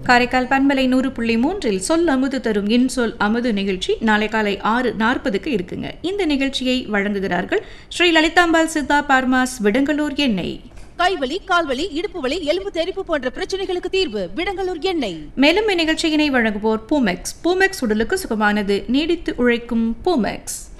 காரைக்கால் பண்பலை 100.3 சொல் அமுது தரும் இன்சொல் அமுது நிகழ்ச்சி நாளை காலை 6:40 இருக்குங்க. இந்த நிகழ்ச்சியை வழங்குகிறார்கள் ஸ்ரீ லலிதாம்பாள் சித்தா பார்மாஸ் விடங்கலூர் எண்ணெய். கைவலி, கால்வலி, இடுப்பு வலி, எலும்பு தெறிப்பு போன்ற பிரச்சனைகளுக்கு தீர்வு விடங்கலூர் எண்ணெய். மேலும் இந்நிகழ்ச்சியினை வழங்குவோர் பூமெக்ஸ். பூமெக்ஸ் உடலுக்கு சுகமானது, நீடித்து உழைக்கும் பூமெக்ஸ்.